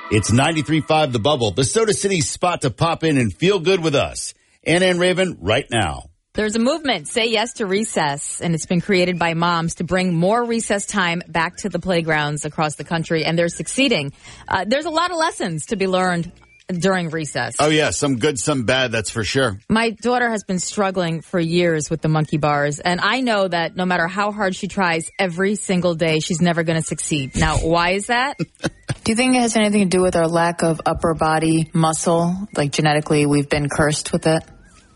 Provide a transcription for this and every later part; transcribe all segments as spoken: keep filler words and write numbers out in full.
It's ninety-three point five The Bubble, the Soda City spot to pop in and feel good with us. Anna and Raven, right now. There's a movement, Say Yes to Recess, and it's been created by moms to bring more recess time back to the playgrounds across the country, and they're succeeding. Uh, there's a lot of lessons to be learned during recess. Oh, yeah, some good, some bad, that's for sure. My daughter has been struggling for years with the monkey bars, and I know that no matter how hard she tries every single day, she's never going to succeed. Now, why is that? Do you think it has anything to do with our lack of upper body muscle? Like genetically, we've been cursed with it?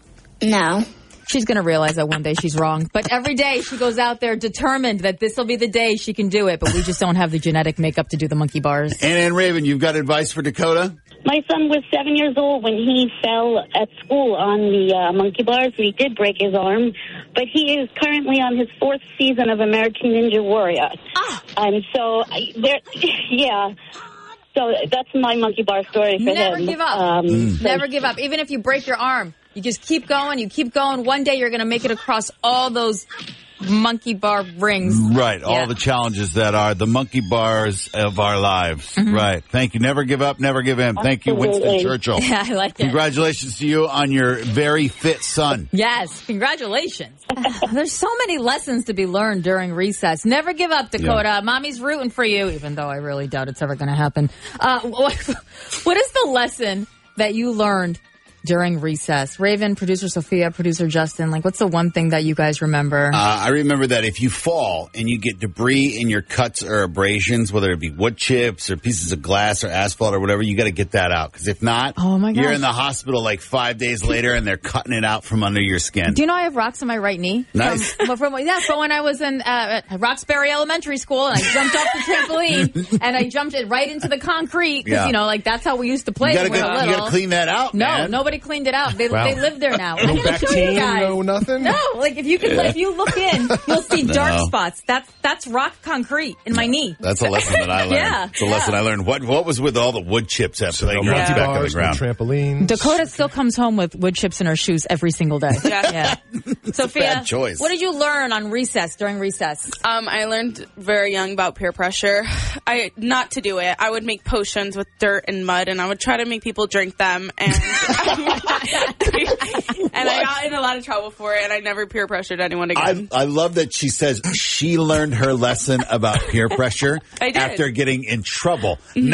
No. She's going to realize that one day she's wrong. But every day she goes out there determined that this will be the day she can do it. But we just don't have the genetic makeup to do the monkey bars. Anna and Raven, you've got advice for Dakota? My son was seven years old when he fell at school on the uh, monkey bars. He did break his arm, but he is currently on his fourth season of American Ninja Warrior. Ah. And so, I- there, yeah. So that's my monkey bar story for Never him. give up. Um, Mm. so- Never give up. Even if you break your arm, you just keep going. You keep going. One day you're going to make it across all those monkey bar rings. Right, all Yeah. the challenges that are the monkey bars of our lives. Mm-hmm. Right. Thank you. Never give up, never give in. Thank you, Winston Absolutely. Churchill. Yeah, I like it. Congratulations to you on your very fit son. Yes, congratulations. There's so many lessons to be learned during recess. Never give up, Dakota. Yeah. Mommy's rooting for you, even though I really doubt it's ever going to happen. Uh, what, what is the lesson that you learned during recess? Raven, producer Sophia, producer Justin, like what's the one thing that you guys remember? Uh, I remember that if you fall and you get debris in your cuts or abrasions, whether it be wood chips or pieces of glass or asphalt or whatever, you got to get that out. Because if not, Oh, my you're gosh. in the hospital like five days later and they're cutting it out from under your skin. Do you know I have rocks on my right knee? Nice. From, from, yeah, so when I was in uh, at Roxbury Elementary School and I jumped off the trampoline and I jumped it right into the concrete because, Yeah. you know, like that's how we used to play You when gotta, we were go, you little. gotta clean that out, No, man. nobody cleaned it out. They, Wow. they live there now. No I'm gonna show you Bactine, guys. no nothing? No, like if you can, if you look in, you'll see dark No. spots. That's that's rock concrete in my knee. That's a lesson that I learned. Yeah, It's a lesson yeah. I learned. What what was with all the wood chips at So no playground monkey back on the bars, no ground? trampoline. Dakota still comes home with wood chips in her shoes every single day. Yeah. Sophia, bad choice. what did you learn on recess during recess? Um, I learned very young about peer pressure. I not to do it. I would make potions with dirt and mud, and I would try to make people drink them. And and I got in a lot of trouble for it. And I never peer pressured anyone again. I, I love that she says she learned her lesson about peer pressure I did. after getting in trouble.